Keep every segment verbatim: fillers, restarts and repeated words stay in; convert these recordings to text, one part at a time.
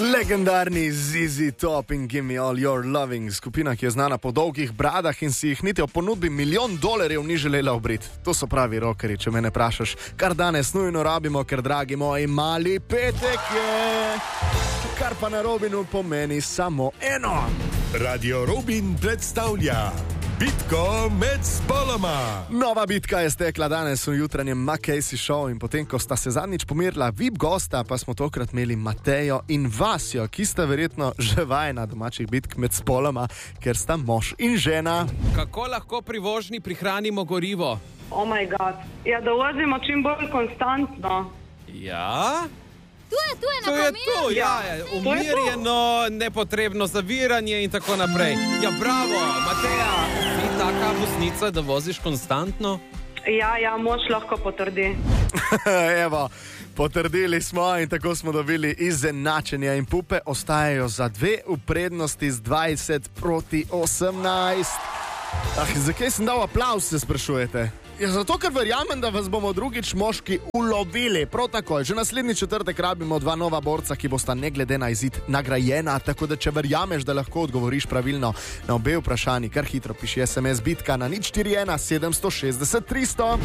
Legendarni Z Z Top in Give Me All Your Loving, skupina, ki je znana po dolgih bradah in si jih niti o ponudbi milijon dolarjev ni želela obriti. To so pravi rockerji, če me ne vprašaš. Kar danes nujno rabimo, ker dragi moji mali petek je. Kar pa na Robinu pomeni samo eno. Radio Robin predstavlja Bitko med spoloma. Nova bitka je stekla danes v jutranjem Mackay Show in potem, ko sta se zadnjič pomirila V I P gosta, pa smo tokrat imeli Matejo in Vasjo, ki sta verjetno že vajena domačih bitk med spoloma, ker sta mož in žena. Kako lahko pri vožnji prihranimo gorivo? Oh moj bog. Ja, da vozimo čim bolj konstantno. Ja? Tu je, tu je na To je to, ja, umirjeno, nepotrebno zaviranje in tako naprej. Ja, bravo, Mateja, si taka voznica, da voziš konstantno? Ja, ja, moč lahko potrdi. Evo, potrdili smo in tako smo dobili izenačenja in pupe ostajajo za dve v prednosti z dvajset proti osemnajst. Ah, zakaj sem dal aplavz, se sprašujete? Ja, zato, ker verjamem, da vas bomo drugič moški ulovili. Prav takoj, že naslednji četrtek rabimo dva nova borca, ki bosta ne glede na izid nagrajena, tako da če verjameš, da lahko odgovoriš pravilno na obe vprašanji, kar hitro piši es em es bitka na nič štiri ena sedem šestdeset tristo.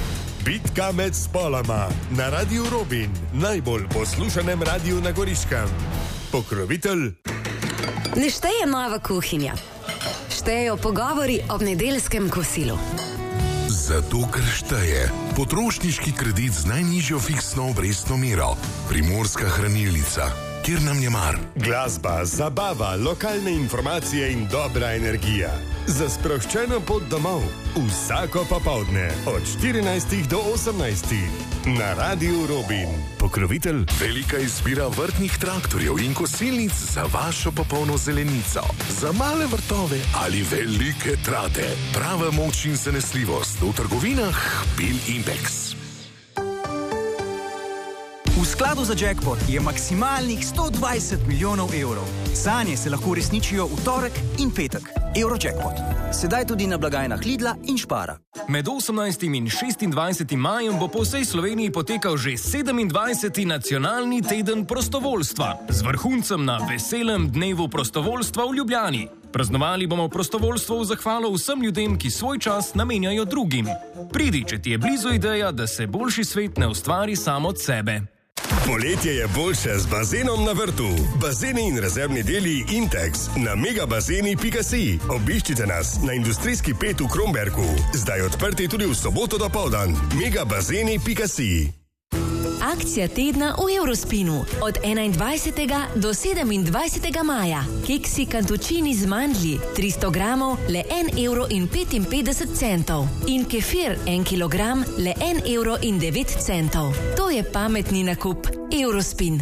Bitka med spoloma na Radio Robin, najbolj poslušanem radiju na Goriškem. Pokrovitelj. Ne šteje nova kuhinja. Štejejo pogovori ob nedeljskem kosilu. Zato, ker šteje potrošniški kredit z najnižjo fiksno obrestno mero. Primorska hranilnica, kjer nam je mar. Glasba, zabava, lokalne informacije in dobra energija. Za sproščeno pot domov. Vsako popoldne od štirinajstih do osemnajstih na Radio Robin. Pokrovitelj. Velika izbira vrtnih traktorjev in kosilnic za vašo popolno zelenico. Za male vrtove ali velike trate. Prava moč in zanesljivost v trgovinah Bil Impex. V skladu za jackpot je maksimalnih sto dvajset milijonov evrov. Sanje se lahko resničijo v torek in petek. Eurojackpot. Sedaj tudi na blagajnah Lidla in Špara. Med osemnajstim in šestindvajsetim majem bo po vsej Sloveniji potekal že sedemindvajseti nacionalni teden prostovoljstva z vrhuncem na veselem dnevu prostovoljstva v Ljubljani. Praznovali bomo prostovoljstvo v zahvalo vsem ljudem, ki svoj čas namenjajo drugim. Pridi, če ti je blizu ideja, da se boljši svet ne ustvari sam od sebe. Poletje je boljše z bazenom na vrtu. Bazeni in rezervni deli Intex na megabazeni pika si. Obiščite nas na industrijski pet v Kromberku. Zdaj odprti tudi v soboto dopoldan. megabazeni pika si. Akcija tedna v Eurospinu od enaindvajsetega do sedemindvajsetega maja. Keksi kantučini z mandlji tristo gramov le en evro in petinpetdeset centov in kefir en kilogram le en evro in devet centov. To je pametni nakup. Eurospin.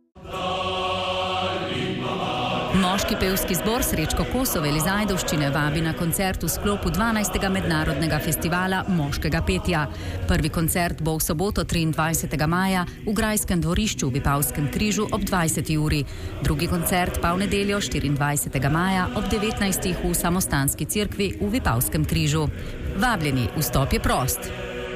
Moški pevski zbor Srečko Kosovel iz Ajdovščine vabi na koncert v sklopu dvanajstega mednarodnega festivala moškega petja. Prvi koncert bo v soboto triindvajsetega maja v Grajskem dvorišču v Vipavskem križu ob dvajseti uri. Drugi koncert pa v nedeljo štiriindvajsetega maja ob devetnajstih v Samostanski cerkvi v Vipavskem križu. Vabljeni, vstop je prost.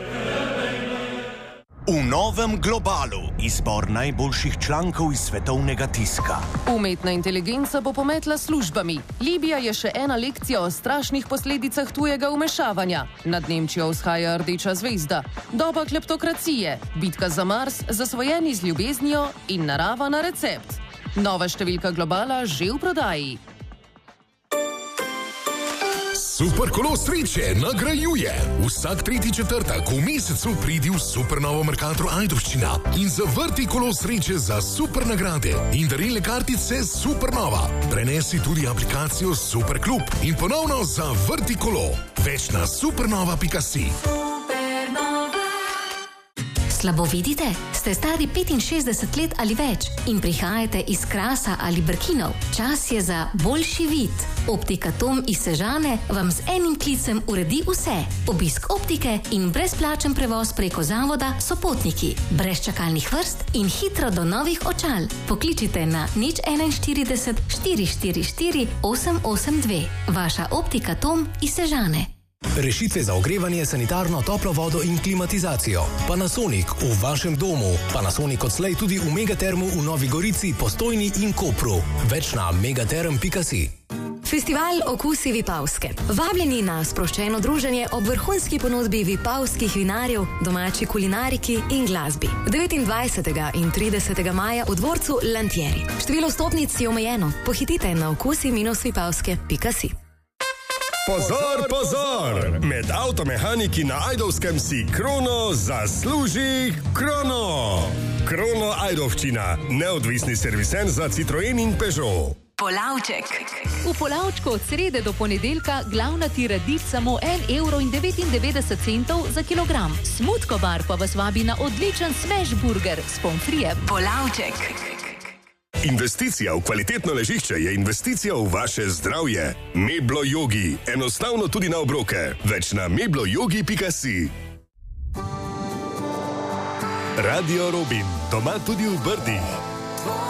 V novem globalu izbor najboljših člankov iz svetovnega tiska. Umetna inteligenca bo pometla službami. Libija je še ena lekcija o strašnih posledicah tujega vmešavanja. Nad Nemčijo vzhaja rdeča zvezda. Doba kleptokracije, bitka za Mars, zasvojeni z ljubeznijo in narava na recept. Nova številka globala že v prodaji. Superkolo sreče nagrajuje. Vsak tretji četrtek v mesecu pridi v Supernovo Mercator Ajdovščina in zavrti kolo sreče za super nagrade in darilne kartice Supernova. Prenesi tudi aplikacijo Superklub in ponovno zavrti kolo. Več na supernova pika si. Slabo vidite? Ste stari petinšestdeset let ali več in prihajate iz Krasa ali Brkinov? Čas je za boljši vid. Optika Tom iz Sežane vam z enim klicem uredi vse. Obisk optike in brezplačen prevoz preko zavoda Sopotniki. Brez čakalnih vrst in hitro do novih očal. Pokličite na nič enainštirideset štiri štiri štiri osem osem dve. Vaša Optika Tom iz Sežane. Rešitve za ogrevanje, sanitarno, toplo vodo in klimatizacijo. Panasonic v vašem domu. Panasonic odslej tudi v Megatermu v Novi Gorici, Postojni in Kopru. Več na megaterm pika si. Festival Okusi Vipavske. Vabljeni na sproščeno druženje ob vrhunski ponudbi vipavskih vinarjev, domači kulinariki in glasbi. devetindvajsetega in tridesetega maja v dvorcu Lantieri. Število stopnic je omejeno. Pohitite na okusi vipavske pika si. Pozor, pozor! Med avtomehaniki na Ajdovskem si Krono zasluži krono. Krono Ajdovščina, neodvisni servisen za Citroen in Peugeot. Polavček. V Polavčku od srede do ponedeljka glavna ti radič samo en evro in devetindevetdeset centov za kilogram. Smutko bar pa vas vabi na odličen smash burger s pomfrijem. Polavček. Investicija v kvalitetno ležišče je investicija v vaše zdravje. Meblo Yogi. Enostavno tudi na obroke. Več na meblo yogi pika si. Radio Robin. Doma tudi v Brdih.